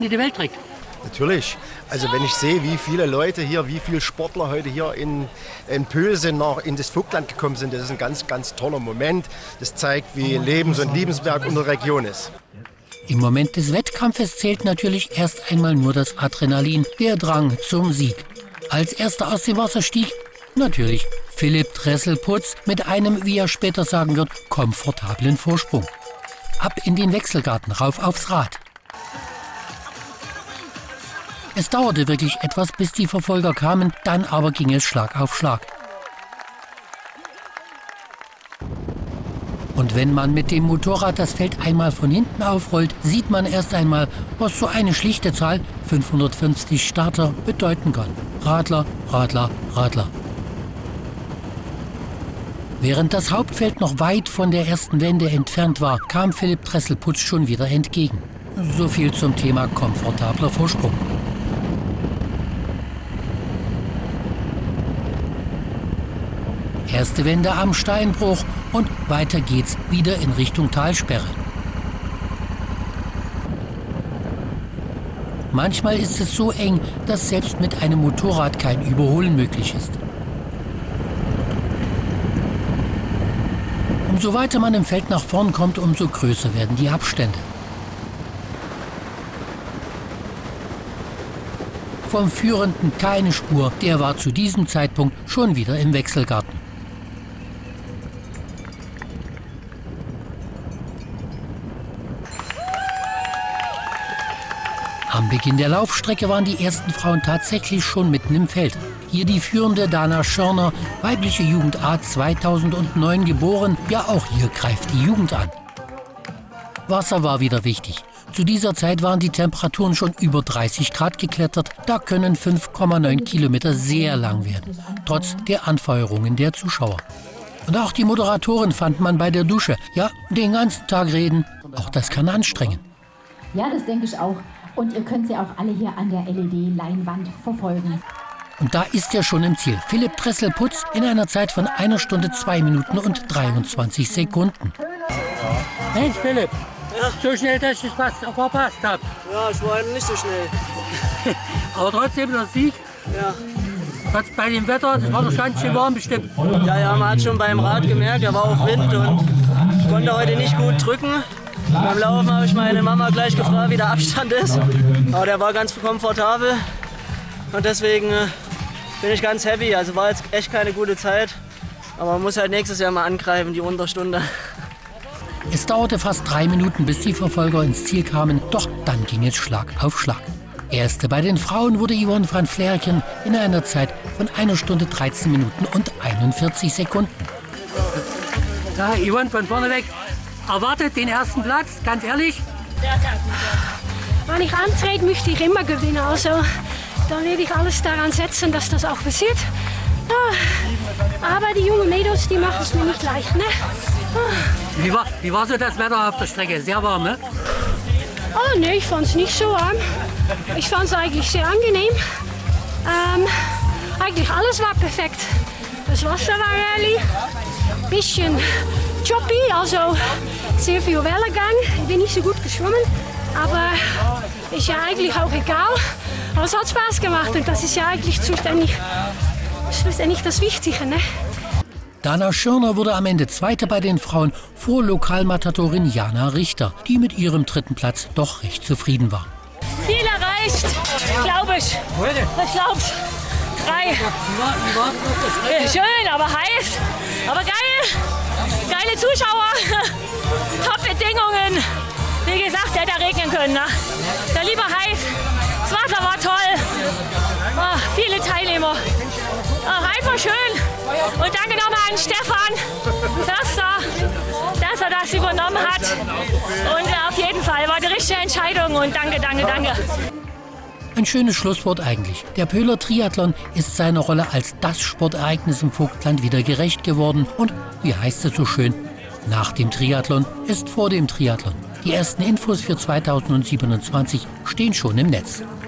in die Welt trägt. Natürlich. Also wenn ich sehe, wie viele Leute hier, wie viele Sportler heute hier in Pölsen in das Vogtland gekommen sind, das ist ein ganz, ganz toller Moment. Das zeigt, wie lebens- und liebenswert unsere Region ist. Im Moment des Wettkampfes zählt natürlich erst einmal nur das Adrenalin, der Drang zum Sieg. Als erster aus dem Wasser stieg natürlich Philipp Dressel-Putz mit einem, wie er später sagen wird, komfortablen Vorsprung. Ab in den Wechselgarten, rauf aufs Rad. Es dauerte wirklich etwas, bis die Verfolger kamen, dann aber ging es Schlag auf Schlag. Und wenn man mit dem Motorrad das Feld einmal von hinten aufrollt, sieht man erst einmal, was so eine schlichte Zahl, 550 Starter, bedeuten kann. Radler, Radler, Radler. Während das Hauptfeld noch weit von der ersten Wende entfernt war, kam Philipp Dressel-Putz schon wieder entgegen. So viel zum Thema komfortabler Vorsprung. Erste Wende am Steinbruch und weiter geht's wieder in Richtung Talsperre. Manchmal ist es so eng, dass selbst mit einem Motorrad kein Überholen möglich ist. Umso weiter man im Feld nach vorn kommt, umso größer werden die Abstände. Vom Führenden keine Spur, der war zu diesem Zeitpunkt schon wieder im Wechselgarten. Am Beginn der Laufstrecke waren die ersten Frauen tatsächlich schon mitten im Feld. Hier die führende Dana Schörner, weibliche Jugend A 2009 geboren. Ja, auch hier greift die Jugend an. Wasser war wieder wichtig. Zu dieser Zeit waren die Temperaturen schon über 30 Grad geklettert. Da können 5,9 Kilometer sehr lang werden, trotz der Anfeuerungen der Zuschauer. Und auch die Moderatorin fand man bei der Dusche. Ja, den ganzen Tag reden, auch das kann anstrengen. Ja, das denke ich auch. Und ihr könnt sie auch alle hier an der LED-Leinwand verfolgen. Und da ist er schon im Ziel. Philipp Dressel-Putz in einer Zeit von 1 Stunde 2 Minuten und 23 Sekunden. Mensch, Philipp, so schnell, dass ich was verpasst habe. Ja, ich war nicht so schnell. Aber trotzdem der Sieg. Ja. Bei dem Wetter, das war doch ganz schön warm bestimmt. Ja, man hat schon beim Rad gemerkt, da war auch Wind und ich konnte heute nicht gut drücken. Beim Laufen habe ich meine Mama gleich gefragt, wie der Abstand ist. Aber der war ganz komfortabel und deswegen bin ich ganz happy. Also war jetzt echt keine gute Zeit, aber man muss halt nächstes Jahr mal angreifen, die Unterstunde. Es dauerte fast 3 Minuten, bis die Verfolger ins Ziel kamen, doch dann ging es Schlag auf Schlag. Erste bei den Frauen wurde Yvonne van Vlerken in einer Zeit von 1 Stunde 13 Minuten und 41 Sekunden. Ja, Yvonne von vorne weg. Erwartet den ersten Platz, ganz ehrlich? Wenn ich antrete, möchte ich immer gewinnen. Also da werde ich alles daran setzen, dass das auch passiert. Aber die jungen Mädels, die machen es mir nicht leicht, ne? Wie war so das Wetter auf der Strecke? Sehr warm, ne? Oh ne, ich fand es nicht so warm. Ich fand es eigentlich sehr angenehm. Eigentlich alles war perfekt. Das Wasser war ehrlich, bisschen choppy, also sehr viel Wellengang. Ich bin nicht so gut geschwommen, aber ist ja eigentlich auch egal. Aber es hat Spaß gemacht und das ist ja eigentlich zuständig das Wichtige, ne? Dana Schörner wurde am Ende Zweite bei den Frauen vor Lokalmatadorin Jana Richter, die mit ihrem 3. Platz doch recht zufrieden war. Viel erreicht, glaube ich. Ich glaube 3. Schön, aber heiß. Aber geil. Geile Zuschauer. Top-Bedingungen. Wie gesagt, hätte regnen können. Ne? Der lieber heiß. Das Wasser war toll. Oh, viele Teilnehmer. Oh, einfach schön. Und danke nochmal an Stefan Förster, dass er das übernommen hat. Und auf jeden Fall war die richtige Entscheidung. Und danke, danke, danke. Ein schönes Schlusswort eigentlich. Der Pöhler Triathlon ist seiner Rolle als das Sportereignis im Vogtland wieder gerecht geworden. Und, wie heißt es so schön, nach dem Triathlon ist vor dem Triathlon. Die ersten Infos für 2027 stehen schon im Netz.